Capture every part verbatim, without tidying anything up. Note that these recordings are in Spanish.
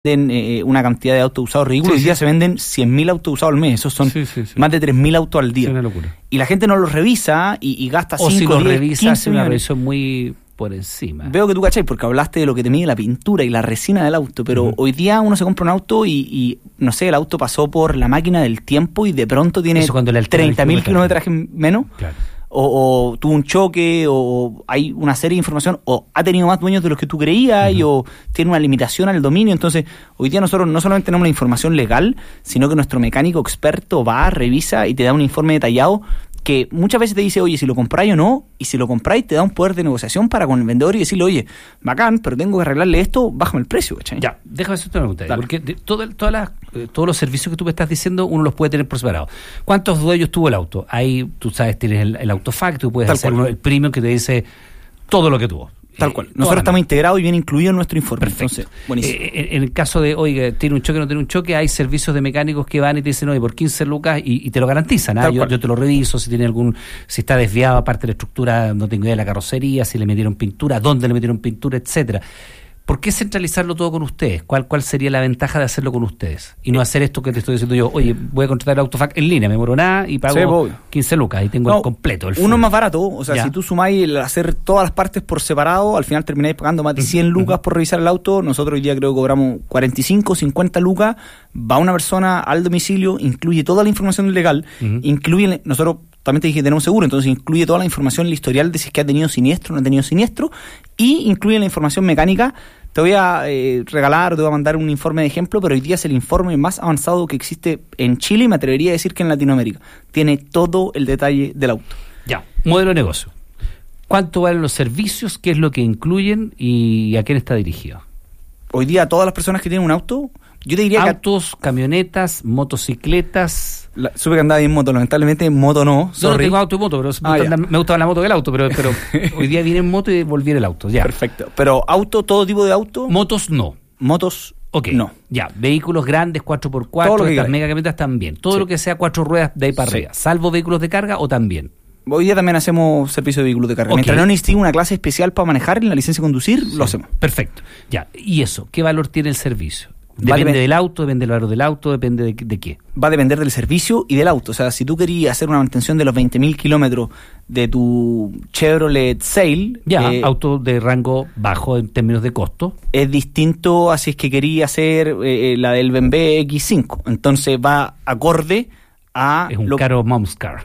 venden eh, una cantidad de autos usados ridículos. Sí, Hoy día sí. se venden cien mil autos usados al mes. Esos son sí, sí, sí. más de tres mil autos al día. Es una locura. Y la gente no los revisa y, y gasta cinco, diez, quince millones. O si los revisa, hace una revisión muy por encima. Veo que tú cachai, porque hablaste de lo que te mide la pintura y la resina del auto, pero uh-huh. hoy día uno se compra un auto y, y, no sé, el auto pasó por la máquina del tiempo y de pronto tiene treinta mil kilometraje menos. Claro. O, o tuvo un choque, o hay una serie de información, o ha tenido más dueños de los que tú creías, uh-huh. y, o tiene una limitación al dominio. Entonces, hoy día nosotros no solamente tenemos la información legal, sino que nuestro mecánico experto va, revisa y te da un informe detallado que muchas veces te dice, oye, si lo compráis o no, y si lo compráis te da un poder de negociación para con el vendedor y decirle, oye, bacán, pero tengo que arreglarle esto, bájame el precio, ¿cachai? Ya, déjame hacerte una pregunta, porque de, todo, todas las, eh, todos los servicios que tú me estás diciendo, uno los puede tener por separado. ¿Cuántos dueños tuvo el auto? Ahí, tú sabes, tienes el, el AutoFact, tú puedes Tal hacer uno, el premium que te dice todo lo que tuvo. Tal cual. Nosotros estamos integrados y bien incluidos en nuestro informe. Perfecto. Entonces, buenísimo. Eh, en, en el caso de, oiga, tiene un choque o no tiene un choque, hay servicios de mecánicos que van y te dicen, oye, por quince lucas y, y te lo garantizan. ¿eh? Yo, yo te lo reviso, si tiene algún, si está desviado aparte de la estructura, no tengo idea de la carrocería, si le metieron pintura, dónde le metieron pintura, etcétera. ¿Por qué centralizarlo todo con ustedes? ¿Cuál cuál sería la ventaja de hacerlo con ustedes? Y no hacer esto que te estoy diciendo yo, oye, voy a contratar el AutoFact en línea, me muero nada y pago sí, quince lucas y tengo no, el completo. El uno es más barato, o sea, ya. si tú sumáis el hacer todas las partes por separado, al final termináis pagando más de cien uh-huh. lucas por revisar el auto. Nosotros hoy día creo que cobramos cuarenta y cinco, cincuenta lucas, va una persona al domicilio, incluye toda la información legal, uh-huh. incluye, nosotros también te dije que tenemos seguro, entonces incluye toda la información, el historial de si es que ha tenido siniestro o no ha tenido siniestro, y incluye la información mecánica. Te voy a eh, regalar o te voy a mandar un informe de ejemplo, pero hoy día es el informe más avanzado que existe en Chile y me atrevería a decir que en Latinoamérica. Tiene todo el detalle del auto. Ya, modelo de negocio. ¿Cuánto valen los servicios? ¿Qué es lo que incluyen? ¿Y a quién está dirigido? Hoy día todas las personas que tienen un auto, yo te diría autos, que... camionetas, motocicletas... La, supe que andaba en moto, lamentablemente en moto no. Sorry. No, no tengo auto y moto, pero ah, me, gusta, me gusta la moto que el auto, pero, pero hoy día vine en moto y volví en el auto, ya. Perfecto, pero auto, todo tipo de auto. Motos no. Motos okay. no. Ya, vehículos grandes, cuatro por cuatro, estas megacamionetas también. Todo sí. lo que sea cuatro ruedas de ahí para sí. arriba, salvo vehículos de carga o también. Hoy día también hacemos servicio de vehículos de carga. Okay. Mientras no necesitemos una clase especial para manejar en la licencia de conducir, sí. lo hacemos. Perfecto. Ya, ¿y eso? ¿Qué valor tiene el servicio? Depende del auto, depende del valor del auto, depende de, de qué. Va a depender del servicio y del auto. O sea, si tú querías hacer una mantención de los veinte mil kilómetros de tu Chevrolet Sail... Ya, eh, auto de rango bajo en términos de costo. Es distinto a si es que querías hacer eh, la del B M W X cinco. Entonces va acorde a... Es un lo... caro mom's car.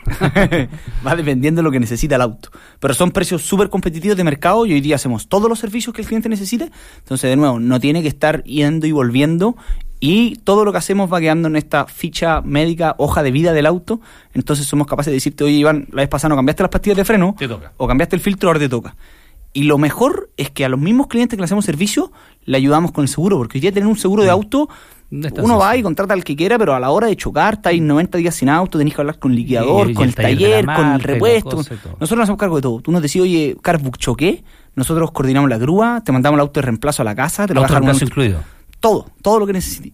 Va dependiendo de lo que necesita el auto. Pero son precios súper competitivos de mercado y hoy día hacemos todos los servicios que el cliente necesite. Entonces, de nuevo, no tiene que estar yendo y volviendo. Y todo lo que hacemos va quedando en esta ficha médica, hoja de vida del auto. Entonces somos capaces de decirte, oye, Iván, la vez pasada no cambiaste las pastillas de freno. Te toca. O cambiaste el filtro, ahora te toca. Y lo mejor es que a los mismos clientes que le hacemos servicio, le ayudamos con el seguro. Porque hoy día tener un seguro de auto... Uno va y contrata al que quiera, pero a la hora de chocar, está ahí noventa días sin auto, tenés que hablar con el liquidador, sí, con el, el taller, taller marca, con el repuesto. Nosotros nos hacemos cargo de todo. Tú nos decís, oye, Carbook choqué, nosotros coordinamos la grúa, te mandamos el auto de reemplazo a la casa, te lo ¿Auto reemplazo incluido? Todo, todo lo que necesites.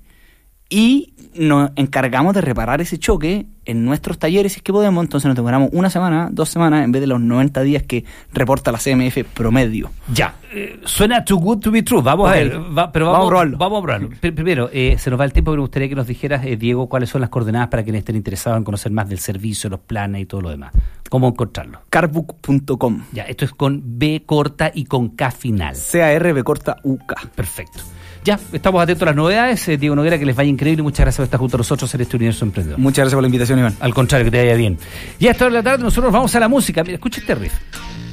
Y nos encargamos de reparar ese choque en nuestros talleres si es que podemos. Entonces nos demoramos una semana, dos semanas, en vez de los noventa días que reporta la C M F promedio. Ya, eh, suena too good to be true. Vamos okay. a ver, va, pero vamos, vamos a probarlo. Vamos a probarlo. Primero, eh, se nos va el tiempo, pero me gustaría que nos dijeras, eh, Diego, cuáles son las coordenadas para quienes estén interesados en conocer más del servicio, los planes y todo lo demás. ¿Cómo encontrarlo? Carbook punto com. Ya, esto es con B corta y con K final. C A R B corta U K. Perfecto. Ya, estamos atentos a las novedades. Eh, Diego Noguera, que les vaya increíble. Muchas gracias por estar junto a nosotros en este Universo Emprendedor. Muchas gracias por la invitación, Iván. Al contrario, que te vaya bien. Y a esta hora de la tarde nosotros vamos a la música. Mira, escucha este riff.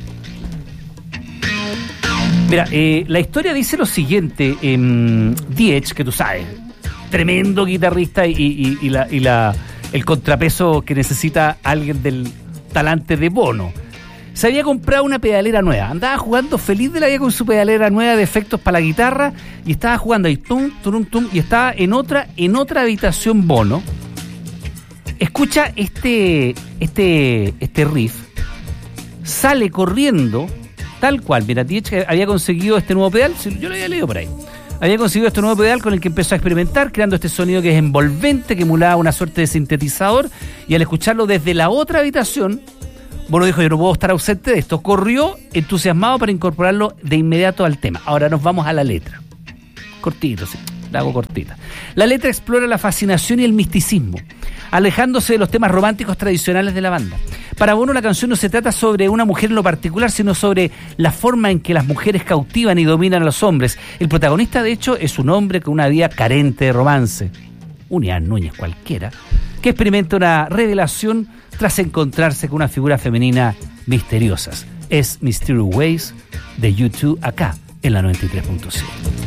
Mira, eh, la historia dice lo siguiente. Eh, Diech, que tú sabes, tremendo guitarrista y, y, y, la, y la, el contrapeso que necesita alguien del talante de Bono. Se había comprado una pedalera nueva, andaba jugando feliz de la vida con su pedalera nueva de efectos para la guitarra y estaba jugando ahí tum, tum, tum, y estaba en otra en otra habitación Bono. Escucha este este este riff, sale corriendo tal cual. Mira, Diech había conseguido este nuevo pedal, yo lo había leído por ahí. Había conseguido este nuevo pedal con el que empezó a experimentar, creando este sonido que es envolvente, que emulaba una suerte de sintetizador, y al escucharlo desde la otra habitación, Bono dijo, yo no puedo estar ausente de esto. Corrió entusiasmado para incorporarlo de inmediato al tema. Ahora nos vamos a la letra. Cortito, sí. la hago cortita. La letra explora la fascinación y el misticismo, alejándose de los temas románticos tradicionales de la banda. Para Bono, la canción no se trata sobre una mujer en lo particular, sino sobre la forma en que las mujeres cautivan y dominan a los hombres. El protagonista, de hecho, es un hombre con una vida carente de romance, un Ian Núñez cualquiera, que experimenta una revelación tras encontrarse con una figura femenina misteriosas. Es Mysterious Ways de U dos acá en la noventa y tres punto siete.